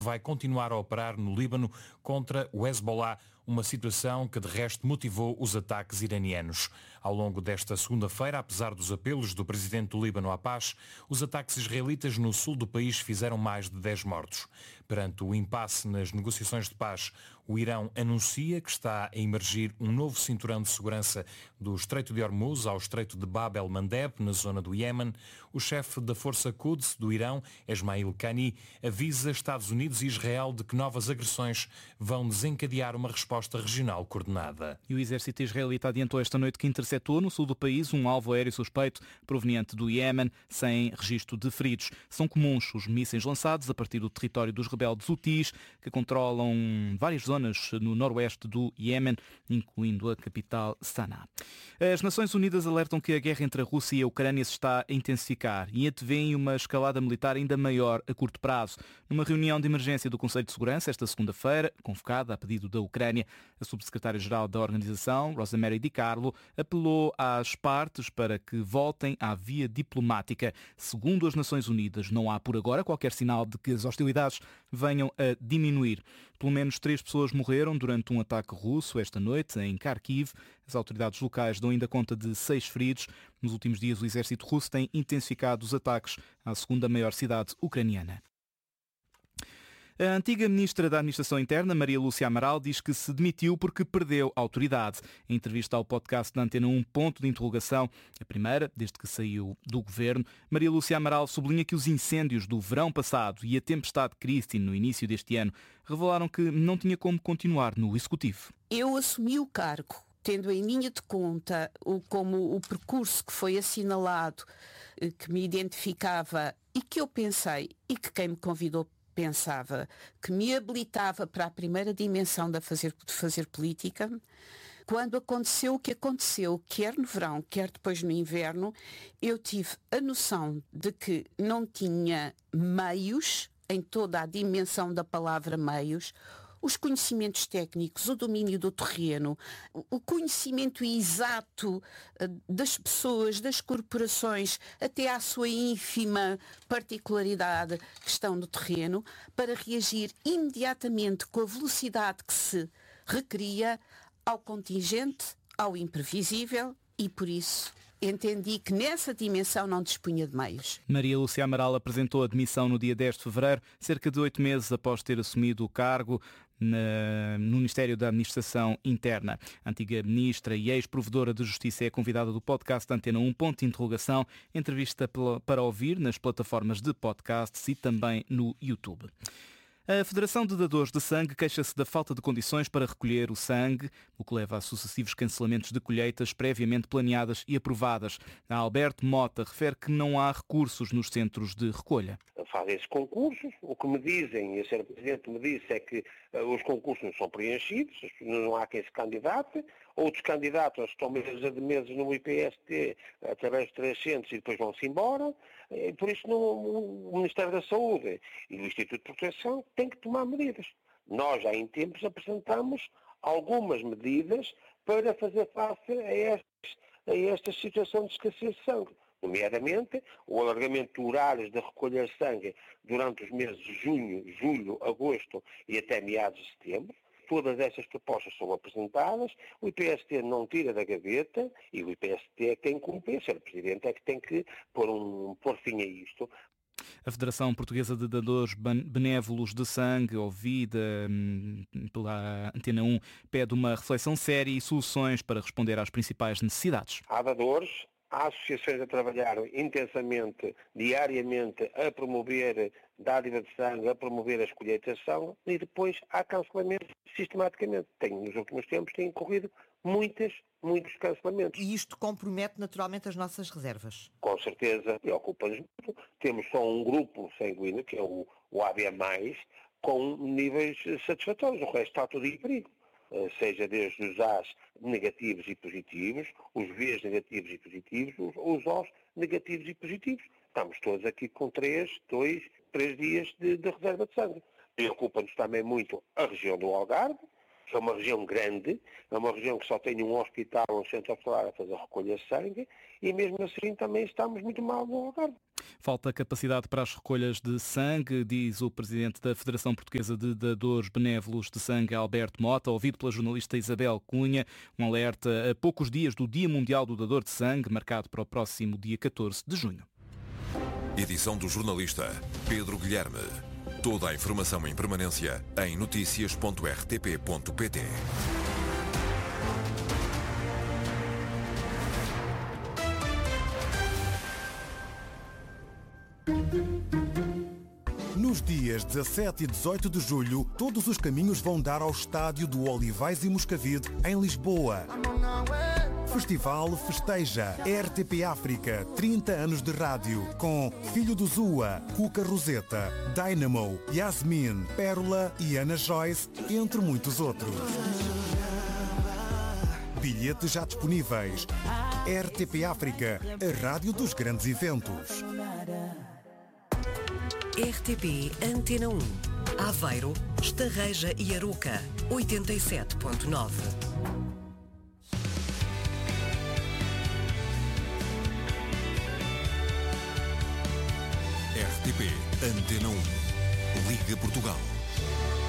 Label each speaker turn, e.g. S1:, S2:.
S1: vai continuar a operar no Líbano contra o Hezbollah, uma situação que de resto motivou os ataques iranianos. Ao longo desta segunda-feira, apesar dos apelos do presidente do Líbano à paz, os ataques israelitas no sul do país fizeram mais de 10 mortos. Perante o impasse nas negociações de paz, o Irão anuncia que está a emergir um novo cinturão de segurança do Estreito de Hormuz ao Estreito de Bab el-Mandeb, na zona do Iémen. O chefe da Força Quds do Irão, Esmail Qani, avisa Estados Unidos e Israel de que novas agressões vão desencadear uma resposta regional coordenada.
S2: E o exército israelita adiantou esta noite que interceptou no sul do país um alvo aéreo suspeito proveniente do Iémen, sem registro de feridos. São comuns os mísseis lançados a partir do território dos rebeldes Houthis, que controlam várias zonas no noroeste do Iémen, incluindo a capital Sanaa. As Nações Unidas alertam que a guerra entre a Rússia e a Ucrânia se está a intensificar e antevêem uma escalada militar ainda maior a curto prazo. Numa reunião de emergência do Conselho de Segurança esta segunda-feira, convocada a pedido da Ucrânia, a subsecretária-geral da organização, Rosemary DiCarlo, apelou às partes para que voltem à via diplomática. Segundo as Nações Unidas, não há por agora qualquer sinal de que as hostilidades venham a diminuir. Pelo menos 3 pessoas morreram durante um ataque russo esta noite em Kharkiv. As autoridades locais dão ainda conta de 6 feridos. Nos últimos dias, o exército russo tem intensificado os ataques à segunda maior cidade ucraniana. A antiga ministra da Administração Interna, Maria Lúcia Amaral, diz que se demitiu porque perdeu a autoridade. Em entrevista ao podcast da Antena 1, ponto de interrogação, a primeira, desde que saiu do governo, Maria Lúcia Amaral sublinha que os incêndios do verão passado e a tempestade Christine no início deste ano revelaram que não tinha como continuar no Executivo.
S3: Eu assumi o cargo tendo em linha de conta como o percurso que foi assinalado, que me identificava e que eu pensei e que quem me convidou pensava que me habilitava para a primeira dimensão de fazer política. Quando aconteceu o que aconteceu, quer no verão, quer depois no inverno, eu tive a noção de que não tinha meios, em toda a dimensão da palavra meios, os conhecimentos técnicos, o domínio do terreno, o conhecimento exato das pessoas, das corporações, até à sua ínfima particularidade que estão no terreno, para reagir imediatamente com a velocidade que se requeria ao contingente, ao imprevisível e, por isso, entendi que nessa dimensão não dispunha de meios.
S2: Maria Lúcia Amaral apresentou a demissão no dia 10 de fevereiro, cerca de 8 meses após ter assumido o cargo no Ministério da Administração Interna. A antiga ministra e ex-provedora de Justiça é a convidada do podcast da Antena 1, ponto de interrogação, entrevista para ouvir nas plataformas de podcasts e também no YouTube. A Federação de Dadores de Sangue queixa-se da falta de condições para recolher o sangue, o que leva a sucessivos cancelamentos de colheitas previamente planeadas e aprovadas. A Alberto Mota refere que não há recursos nos centros de recolha.
S4: Fazem esses concursos, o que me dizem, e a Sra. Presidente me disse, é que os concursos não são preenchidos, não há quem se candidate, outros candidatos estão meses no IPST através de 3 centros e depois vão-se embora, e por isso o Ministério da Saúde e o Instituto de Proteção têm que tomar medidas. Nós já em tempos apresentamos algumas medidas para fazer face a esta situação de escassez de sangue. Nomeadamente, o alargamento de horários de recolher sangue durante os meses de junho, julho, agosto e até meados de setembro. Todas essas propostas são apresentadas, o IPST não tira da gaveta e o IPST é quem cumpre, o Sr. Presidente é que tem que pôr fim a isto.
S2: A Federação Portuguesa de Dadores Benévolos de Sangue, ouvida pela Antena 1, pede uma reflexão séria e soluções para responder às principais necessidades.
S4: Há dadores, há associações a trabalhar intensamente, diariamente, a promover dádiva de sangue, a promover as colheitas de sangue e depois há cancelamentos sistematicamente. Nos últimos tempos têm ocorrido muitos cancelamentos.
S5: E isto compromete naturalmente as nossas reservas?
S4: Com certeza, preocupa-nos muito. Temos só um grupo sanguíneo, que é o AB+, com níveis satisfatórios. O resto está tudo em perigo. Seja desde os As negativos e positivos, os Vs negativos e positivos, os Os negativos e positivos. Estamos todos aqui com 3 dias de reserva de sangue. Preocupa-nos também muito a região do Algarve, É uma região grande, é uma região que só tem um hospital, um centro hospitalar a fazer recolha de sangue e mesmo assim também estamos muito mal no Algarve.
S2: Falta capacidade para as recolhas de sangue, diz o presidente da Federação Portuguesa de Dadores Benévolos de Sangue, Alberto Mota, ouvido pela jornalista Isabel Cunha. Um alerta a poucos dias do Dia Mundial do Dador de Sangue, marcado para o próximo dia 14 de junho.
S6: Edição do jornalista Pedro Guilherme. Toda a informação em permanência em noticias.rtp.pt.
S7: Nos dias 17 e 18 de julho, todos os caminhos vão dar ao estádio do Olivais e Moscavide, em Lisboa. Festival festeja RTP África, 30 anos de rádio, com Filho do Zua, Cuca Roseta, Dynamo, Yasmin, Pérola e Ana Joyce, entre muitos outros. Bilhetes já disponíveis. RTP África, a rádio dos grandes eventos.
S8: RTP Antena 1. Aveiro, Estarreja e Aroca, 87.9.
S6: RTP Antena 1. Liga Portugal.